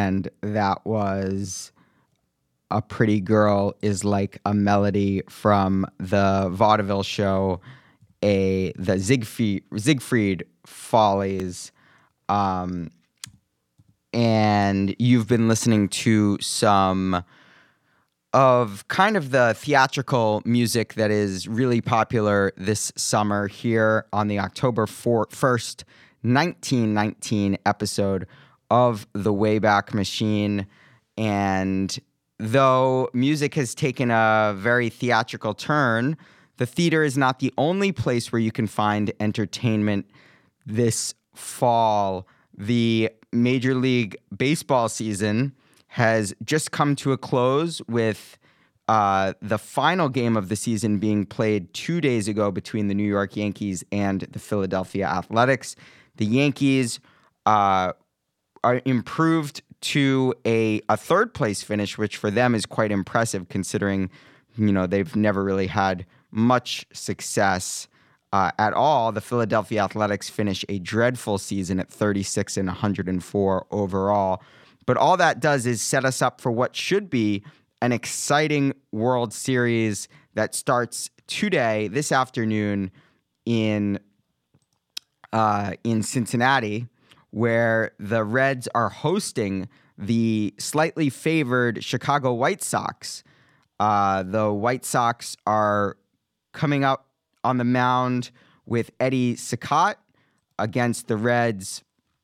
and that was A Pretty Girl Is Like a Melody from the vaudeville show, the Siegfried Follies. And you've been listening to some of kind of the theatrical music that is really popular this summer here on the October 1st, 1919 episode of The Wayback Machine. And though music has taken a very theatrical turn, the theater is not the only place where you can find entertainment this fall. The Major League Baseball season has just come to a close with the final game of the season being played 2 days ago between the New York Yankees and the Philadelphia Athletics. The Yankees are improved to a third place finish, which for them is quite impressive considering, they've never really had much success at all. The Philadelphia Athletics finish a dreadful season at 36 and 104 overall. But all that does is set us up for what should be an exciting World Series that starts today, this afternoon, in Cincinnati, where the Reds are hosting the slightly favored Chicago White Sox. The White Sox are coming up on the mound with Eddie Cicotte against the Reds'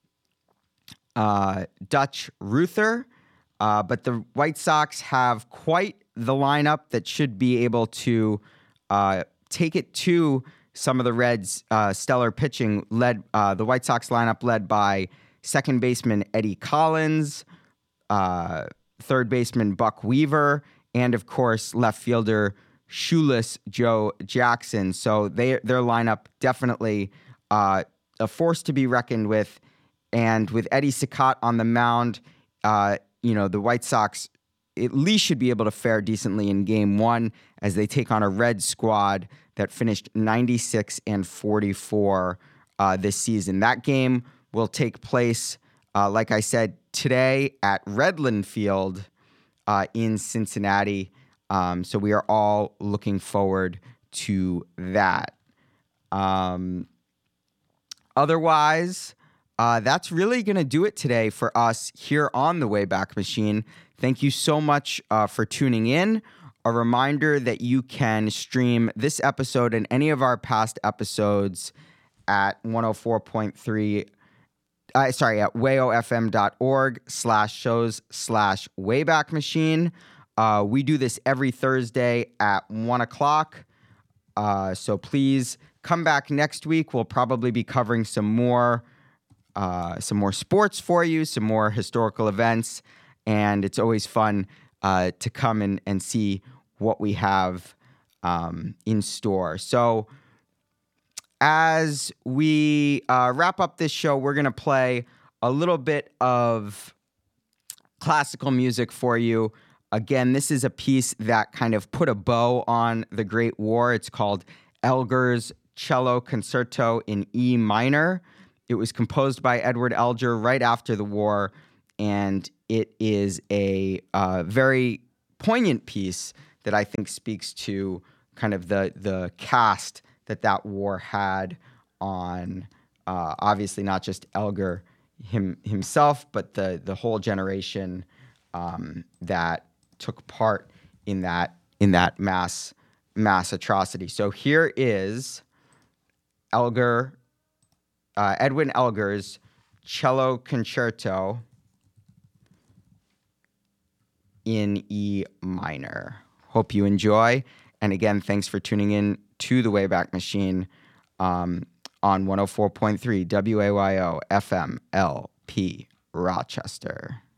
Dutch Ruther. But the White Sox have quite the lineup that should be able to take it to some of the Reds' stellar pitching. The White Sox lineup led by second baseman Eddie Collins, third baseman Buck Weaver, and of course left fielder shoeless Joe Jackson. So their lineup definitely a force to be reckoned with. And with Eddie Cicotte on the mound, the White Sox at least should be able to fare decently in Game 1 as they take on a Red squad that finished 96 and 44 this season. That game will take place, like I said, today at Redland Field in Cincinnati. So we are all looking forward to that. Otherwise, that's really going to do it today for us here on The Wayback Machine. Thank you so much for tuning in. A reminder that you can stream this episode and any of our past episodes at 104.3 at wayofm.org/shows/Wayback Machine. We do this every Thursday at 1 o'clock. So please come back next week. We'll probably be covering some more sports for you, some more historical events. And it's always fun to come and see what we have in store. So as we wrap up this show, we're going to play a little bit of classical music for you. Again, this is a piece that kind of put a bow on the Great War. It's called Elgar's Cello Concerto in E minor. It was composed by Edward Elgar right after the war, and it is a very poignant piece that I think speaks to kind of the cast that war had on obviously not just Elgar himself, but the whole generation that took part in that mass atrocity. So here is Edwin Elgar's Cello Concerto in E minor. Hope you enjoy. And again, thanks for tuning in to The Wayback Machine on 104.3 WAYO FM LP Rochester.